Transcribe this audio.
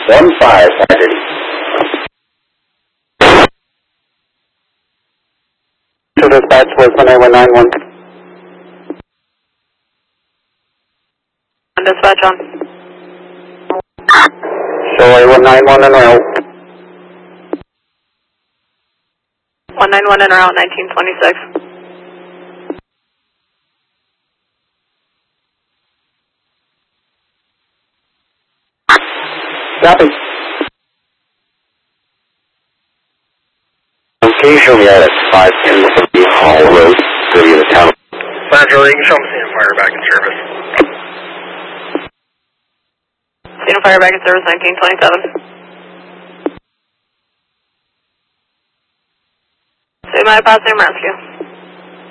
Saturday. To dispatch was 19191. Dispatch on. Show A191 en route. 191 en route, 1926. Copy. Can you show me out at 510 Hall Road, city of the town? Central, you can show them seeing fire back in service. Scene of fire back in service, 1927. Say my pass name rescue.